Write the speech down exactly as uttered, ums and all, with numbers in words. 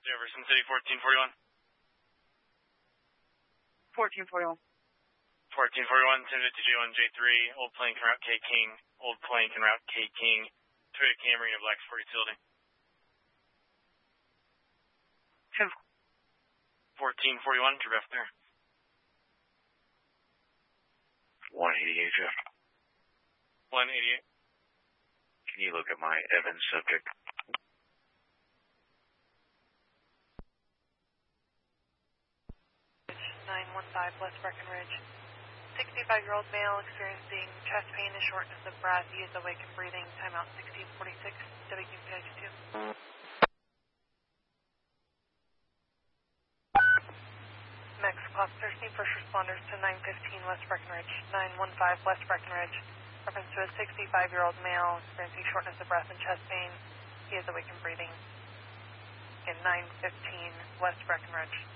Jefferson City, fourteen forty-one. fourteen forty-one. fourteen forty-one, ten fifty-two on J three, Old Plank and Route K King, Old Plank and Route K King, Toyota Camry and a Black Sport utility. ten fourteen forty-one, True F there. one eighty-eight, Jeff. one eighty-eight. Can you look at my Evans subject? nine one five West Breckenridge. sixty-five-year-old male experiencing chest pain and shortness of breath. He is awake and breathing. Timeout sixteen forty-six. W Q P I two. Next, class thirteen first responders to nine fifteen West Breckenridge. nine one five West Breckenridge. Reference to a sixty-five-year-old male experiencing shortness of breath and chest pain. He is awake and breathing. In nine fifteen West Breckenridge.